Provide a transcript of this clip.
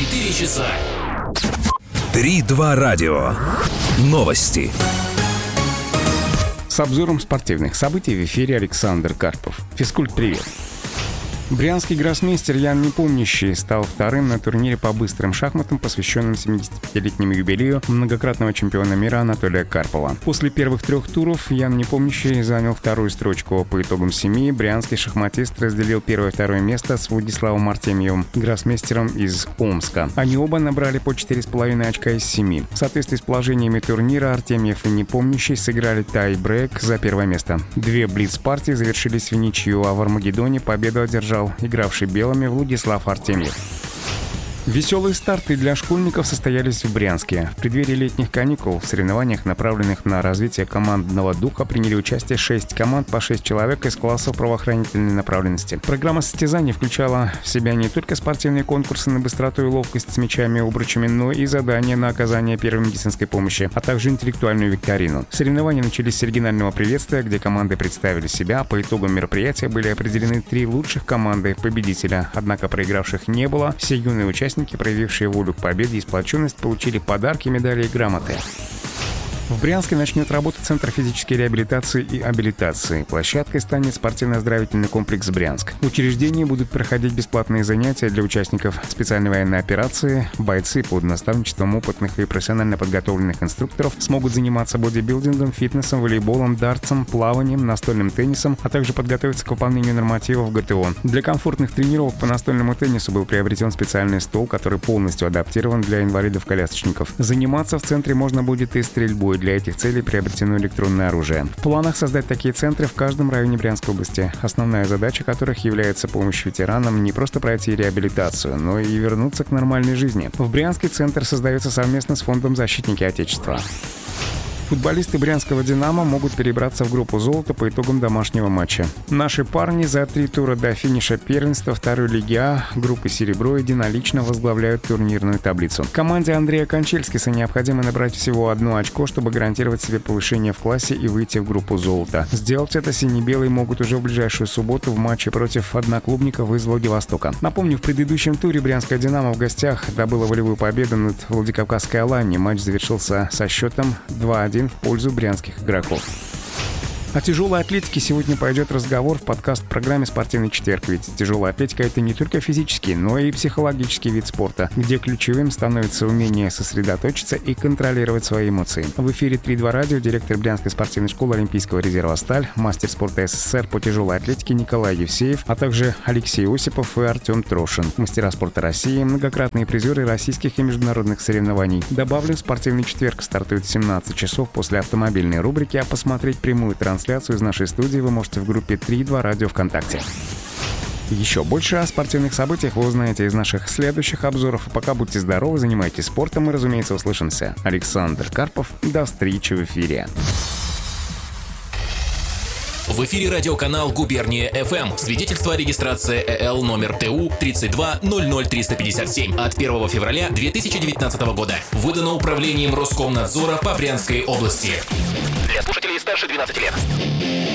4 часа. 3-2 радио. Новости. С обзором спортивных событий в эфире Александр Карпов. Физкульт, привет. Брянский гроссмейстер Ян Непомнящий стал вторым на турнире по быстрым шахматам, посвященным 75-летнему юбилею многократного чемпиона мира Анатолия Карпова. После первых 3 туров Ян Непомнящий занял вторую строчку. По итогам 7 брянский шахматист разделил первое и второе место с Владиславом Артемьевым, гроссмейстером из Омска. Они оба набрали по 4,5 очка из 7. В соответствии с положениями турнира Артемьев и Непомнящий сыграли тай-брейк за первое место. 2 блиц-партии завершились в ничью, а в Армагеддоне победу одержал игравший белыми Владислав Артемьев. Веселые старты для школьников состоялись в Брянске. В преддверии летних каникул в соревнованиях, направленных на развитие командного духа, приняли участие 6 команд по 6 человек из классов правоохранительной направленности. Программа состязаний включала в себя не только спортивные конкурсы на быстроту и ловкость с мячами и обручами, но и задания на оказание первой медицинской помощи, а также интеллектуальную викторину. Соревнования начались с оригинального приветствия, где команды представили себя. По итогам мероприятия были определены 3 лучших команды победителя. Однако проигравших не было. Все юные участники, проявившие волю к победе и сплоченность, получили подарки, медали и грамоты. В Брянске начнет работать Центр физической реабилитации и абилитации. Площадкой станет спортивно-оздоровительный комплекс «Брянск». В учреждении будут проходить бесплатные занятия для участников специальной военной операции. Бойцы под наставничеством опытных и профессионально подготовленных инструкторов смогут заниматься бодибилдингом, фитнесом, волейболом, дартсом, плаванием, настольным теннисом, а также подготовиться к выполнению нормативов ГТО. Для комфортных тренировок по настольному теннису был приобретен специальный стол, который полностью адаптирован для инвалидов-колясочников. Заниматься в центре можно будет и стрельбой. Для этих целей приобретено электронное оружие. В планах создать такие центры в каждом районе Брянской области, основная задача которых является помощь ветеранам не просто пройти реабилитацию, но и вернуться к нормальной жизни. В Брянске центр создается совместно с фондом «Защитники Отечества». Футболисты брянского «Динамо» могут перебраться в группу «Золото» по итогам домашнего матча. Наши парни за 3 тура до финиша первенства 2-й лиги А группы «Серебро» единолично возглавляют турнирную таблицу. Команде Андрея Кончельскиса необходимо набрать всего 1 очко, чтобы гарантировать себе повышение в классе и выйти в группу «Золото». Сделать это сине-белые могут уже в ближайшую субботу в матче против одноклубников из Владивостока. Напомню, в предыдущем туре брянское «Динамо» в гостях добыло волевую победу над Владикавказской «Аланью». Матч завершился со счетом 2-1 в пользу брянских игроков. О тяжелой атлетике сегодня пойдет разговор в подкаст-программе «Спортивный четверг». Ведь тяжелая атлетика — это не только физический, но и психологический вид спорта, где ключевым становится умение сосредоточиться и контролировать свои эмоции. В эфире 3-2 радио директор Брянской спортивной школы Олимпийского резерва «Сталь», мастер спорта СССР по тяжелой атлетике Николай Евсеев, а также Алексей Осипов и Артем Трошин, мастера спорта России, многократные призеры российских и международных соревнований. Добавлю, «Спортивный четверг» стартует в 17 часов после автомобильной рубрики, а посмотреть прямую трансляцию из нашей студии вы можете в группе 3-2 радио ВКонтакте. Еще больше о спортивных событиях вы узнаете из наших следующих обзоров. А пока будьте здоровы, занимайтесь спортом и, разумеется, услышимся. Александр Карпов. До встречи в эфире. В эфире радиоканал «Губерния ФМ». Свидетельство о регистрации ЭЛ номер ТУ 3200357 от 1 февраля 2019 года. Выдано управлением Роскомнадзора по Брянской области. Для слушателей старше 12 лет.